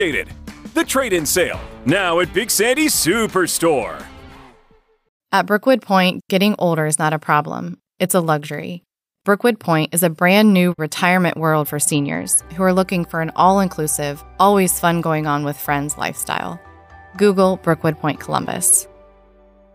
The trade-in sale, now at Big Sandy's Superstore. At Brookwood Point, getting older is not a problem. It's a luxury. Brookwood Point is a brand new retirement world for seniors who are looking for an all-inclusive, always fun going on with friends lifestyle. Google Brookwood Point Columbus.